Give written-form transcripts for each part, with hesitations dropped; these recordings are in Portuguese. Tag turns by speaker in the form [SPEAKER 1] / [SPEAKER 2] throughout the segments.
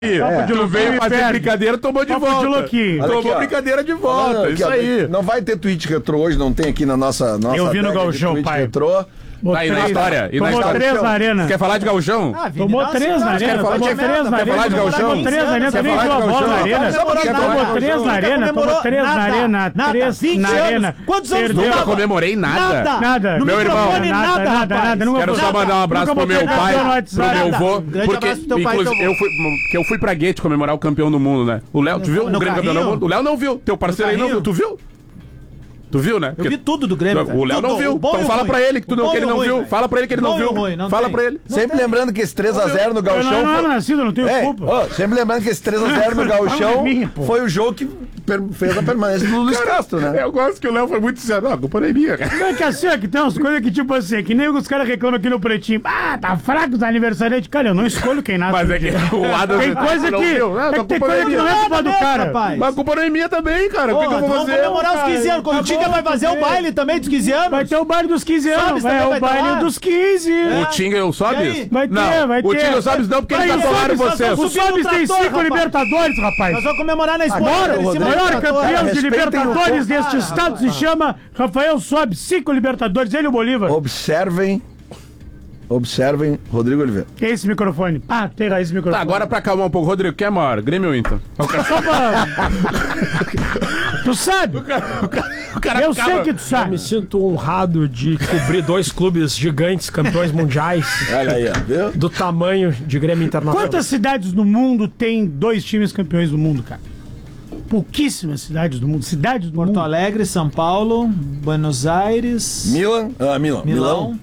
[SPEAKER 1] Tu veio fazer brincadeira, tomou de volta. Tomou brincadeira de volta,
[SPEAKER 2] aqui,
[SPEAKER 1] isso aí.
[SPEAKER 2] Não vai ter tweet retrô hoje, não tem aqui na nossa
[SPEAKER 3] Eu vi no Gauchão, pai.
[SPEAKER 2] Retrô.
[SPEAKER 1] Aí na história.
[SPEAKER 3] Tomou 3 na arena.
[SPEAKER 1] Quer falar de Gauchão?
[SPEAKER 3] Tomou 3 na arena. Tomou 3 na arena.
[SPEAKER 1] Quer falar de Gauchão?
[SPEAKER 3] Tomou 3 na arena. Também viu a bola na arena. Tomou 3 na arena. Tomou 3 na arena. 3 na arena.
[SPEAKER 4] Quantos anos
[SPEAKER 1] Nunca comemorei nada.
[SPEAKER 3] Nada.
[SPEAKER 1] Meu irmão.
[SPEAKER 3] Nada.
[SPEAKER 1] Quero só mandar um abraço pro meu pai, pro meu avô.
[SPEAKER 4] Grande abraço pro teu pai,
[SPEAKER 1] Porque eu fui pra Guete comemorar o campeão do mundo, né? O Léo, tu viu? O Grêmio campeão do mundo. O Léo não viu. Teu parceiro aí não viu. Tu viu? Tu viu, né?
[SPEAKER 4] Eu vi tudo do Grêmio.
[SPEAKER 1] O Léo não viu. Então fala pra ele que ele não viu. Fala pra ele que ele não viu. Fala pra ele.
[SPEAKER 2] Sempre lembrando que esse 3x0 no Gauchão...
[SPEAKER 3] Eu não era nascido, não tenho culpa.
[SPEAKER 2] Sempre lembrando que esse 3x0 no Gauchão foi o jogo que fez a permanência do Luiz Castro, né?
[SPEAKER 1] Eu gosto que o Léo foi muito sincero. Não, a culpa não é minha, cara.
[SPEAKER 3] Não é que assim, ó, que tem umas coisas que tipo assim, que nem os caras reclamam aqui no Pretinho. Ah, tá fraco os aniversariantes. Cara, eu não escolho quem nasce.
[SPEAKER 1] Mas é que o lado
[SPEAKER 3] tem coisa que... É que tem coisa que não é culpa do cara.
[SPEAKER 1] Mas a culpa não é minha também, cara. O que eu vou fazer?
[SPEAKER 4] Vamos comemorar os 15 anos. O Tinga vai fazer o baile também dos 15 anos?
[SPEAKER 3] Vai ter o baile dos 15 anos. É o baile dos 15.
[SPEAKER 1] O Tinga e o Sobis?
[SPEAKER 3] Vai ter.
[SPEAKER 1] O Tinga e o Sobis não, porque eles atolaram vocês.
[SPEAKER 3] O Sobis tem 5 Libertadores, rapaz.
[SPEAKER 4] Nós vamos comemorar na Espanha.
[SPEAKER 3] Agora, o maior campeão de Libertadores deste estado se chama Rafael Sobis. 5 Libertadores, ele e o Bolívar.
[SPEAKER 2] Observem Rodrigo Oliveira.
[SPEAKER 3] Que é esse microfone? Ah, tem esse microfone.
[SPEAKER 1] Tá, agora pra acalmar um pouco, Rodrigo, quem é maior? Grêmio ou Inter?
[SPEAKER 3] Só pra... Tu sabe? Eu sei que tu sabe.
[SPEAKER 5] Eu me sinto honrado de cobrir 2 clubes gigantes, campeões mundiais.
[SPEAKER 2] Olha aí, ó, viu?
[SPEAKER 5] Do tamanho de Grêmio Internacional.
[SPEAKER 3] Quantas cidades no mundo tem 2 times campeões do mundo, cara? Pouquíssimas cidades do mundo. Cidades do mundo.
[SPEAKER 4] Porto Alegre, São Paulo, Buenos Aires...
[SPEAKER 2] Milão.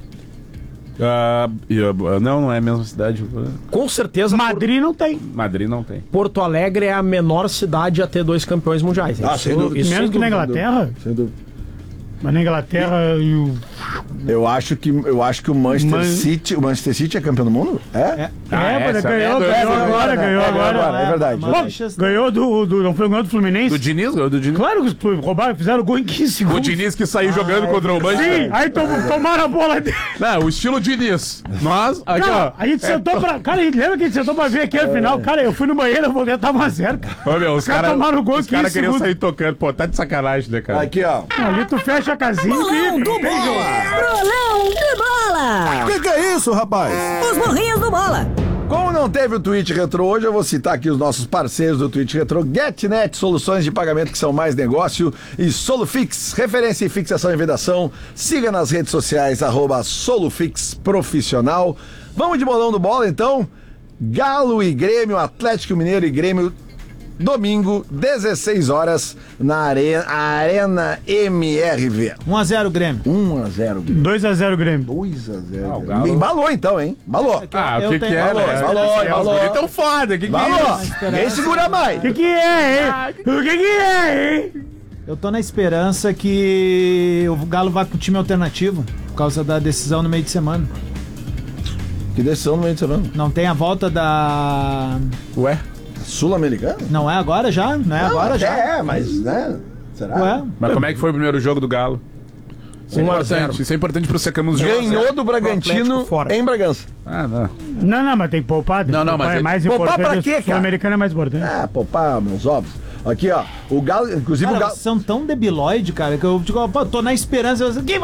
[SPEAKER 1] Não é a mesma cidade.
[SPEAKER 5] Com certeza.
[SPEAKER 3] Madrid não tem.
[SPEAKER 1] Madrid não tem.
[SPEAKER 5] Porto Alegre é a menor cidade a ter 2 campeões mundiais.
[SPEAKER 2] Sem dúvida.
[SPEAKER 3] Menos que na Inglaterra?
[SPEAKER 2] Sem dúvida.
[SPEAKER 3] Mas na Inglaterra e o...
[SPEAKER 2] Eu acho que o Manchester City é campeão do mundo?
[SPEAKER 3] Ganhou agora.
[SPEAKER 2] É verdade.
[SPEAKER 3] Ganhou não foi ganhou do Fluminense?
[SPEAKER 1] Do Diniz?
[SPEAKER 3] Claro que roubaram, fizeram gol em 15 segundos.
[SPEAKER 1] O Diniz que saiu jogando contra o Manchester.
[SPEAKER 3] Sim, aí tomaram a bola dele.
[SPEAKER 1] Não, o estilo Diniz. Nós, aqui ó.
[SPEAKER 3] A gente sentou pra... Cara, lembra que a gente sentou pra ver aqui a final? Cara, eu fui no banheiro, eu voltei, tava 1-0, cara.
[SPEAKER 1] Ô, meu, os caras
[SPEAKER 3] tomaram o gol em 15 segundos.
[SPEAKER 1] Os caras queriam sair tocando. Pô, tá de sacanagem, né, cara?
[SPEAKER 2] Aqui, ó.
[SPEAKER 3] Ali tu fecha a casinha.
[SPEAKER 6] Bolão do Bola! Bolão do Bola!
[SPEAKER 2] Que é isso, rapaz?
[SPEAKER 6] Os burrinhos do Bola!
[SPEAKER 2] Como não teve o Tweet Retro hoje, eu vou citar aqui os nossos parceiros do Tweet Retro: GetNet, soluções de pagamento que são mais negócio, e Solufix, referência em fixação e vedação. Siga nas redes sociais, @Solufix Profissional. Vamos de bolão do Bola, então? Galo e Grêmio, Atlético Mineiro e Grêmio, domingo, 16 horas, na Arena MRV.
[SPEAKER 4] 1-0 Grêmio.
[SPEAKER 2] 1-0 Grêmio.
[SPEAKER 3] 2-0 Grêmio.
[SPEAKER 2] 2-0. Embalou então, hein? Embalou.
[SPEAKER 1] O que é, né?
[SPEAKER 2] Embalou.
[SPEAKER 1] Então foda, que
[SPEAKER 2] Embalou. Quem segura mais?
[SPEAKER 3] O que é, hein? O que é, hein?
[SPEAKER 4] Eu tô na esperança que o Galo vá com o time alternativo, por causa da decisão no meio de semana.
[SPEAKER 2] Que decisão no meio de semana?
[SPEAKER 4] Não tem a volta da...
[SPEAKER 2] Ué? Sul-Americana?
[SPEAKER 4] Não é agora já? Não é agora já?
[SPEAKER 2] É, mas, né? Será?
[SPEAKER 4] Ué?
[SPEAKER 1] Mas como é que foi o primeiro jogo do Galo? Isso é importante pro Secamos.
[SPEAKER 2] Ganhou do Bragantino em Bragança.
[SPEAKER 3] Não, mas tem que poupar.
[SPEAKER 1] Não, mas
[SPEAKER 3] é mais
[SPEAKER 2] poupar
[SPEAKER 3] importante.
[SPEAKER 2] pra quê, cara?
[SPEAKER 3] O Sul-Americano é mais importante.
[SPEAKER 2] Poupar meus ovos. Aqui, ó, o Galo, inclusive
[SPEAKER 4] Cara,
[SPEAKER 2] o Galo...
[SPEAKER 4] são tão debilóide, cara, que eu digo, pô, tô na esperança.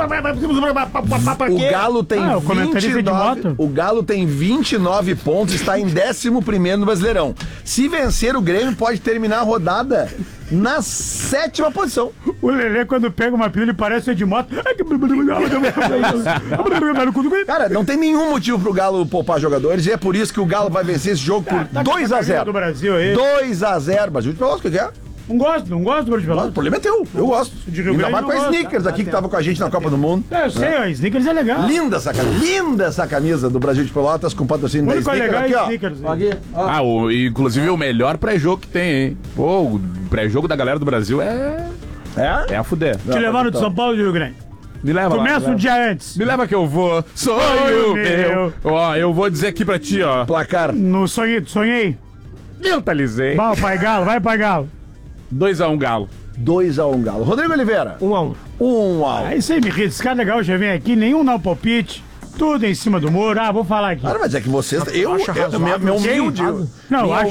[SPEAKER 2] O Galo tem 29... O Galo tem 29 pontos, está em 11º no Brasileirão. Se vencer, o Grêmio pode terminar a rodada na 7ª posição.
[SPEAKER 3] O Lelê, quando pega uma pilha, ele parece o Edmoto.
[SPEAKER 2] Cara, não tem nenhum motivo pro Galo poupar jogadores, e é por isso que o Galo vai vencer esse jogo por 2-0.
[SPEAKER 3] do Brasil aí.
[SPEAKER 2] 2-0. Brasil de Pelotas, o que é?
[SPEAKER 3] Não gosto do Brasil de Pelotas.
[SPEAKER 2] O problema é teu, eu gosto. Ainda mais com a Snickers aqui que tava com a gente na Copa do Mundo.
[SPEAKER 3] Eu sei, a Snickers é legal.
[SPEAKER 2] Linda essa camisa do Brasil de Pelotas com patrocínio da Snickers.
[SPEAKER 3] Legal
[SPEAKER 2] aqui, ó.
[SPEAKER 3] Snickers,
[SPEAKER 1] inclusive o melhor pré-jogo que tem, hein? Pô, o pré-jogo da galera do Brasil é a fuder.
[SPEAKER 3] Te levaram de São Paulo e do Rio Grande.
[SPEAKER 1] Me leva lá.
[SPEAKER 3] Começa um dia antes.
[SPEAKER 1] Me leva que eu vou. Sonho meu. Ó, eu vou dizer aqui pra ti, ó.
[SPEAKER 2] Placar.
[SPEAKER 3] No sonhei.
[SPEAKER 1] Mentalizei.
[SPEAKER 3] Vai, pai Galo, vai, pai Galo.
[SPEAKER 1] 2-1 Galo.
[SPEAKER 2] 2-1 Galo. Rodrigo Oliveira.
[SPEAKER 5] 1-1.
[SPEAKER 2] 1-1.
[SPEAKER 3] Isso aí me irrita. Esse cara legal já vem aqui, nenhum não palpite. Tudo em cima do muro. Vou falar aqui.
[SPEAKER 2] Cara, mas é que vocês... Meu humilde...
[SPEAKER 3] Não, eu acho